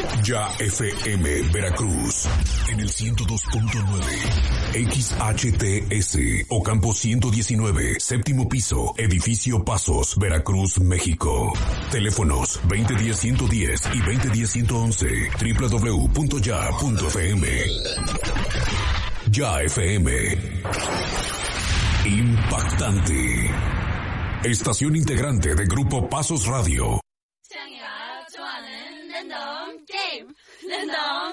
Ya FM Veracruz en el 102.9 XHTS Ocampo 119, séptimo piso, edificio Pasos, Veracruz, México. Teléfonos 2010-110 y 2010-111, www.ya.fm. Ya FM. Impactante. Estación integrante de Grupo Pasos Radio.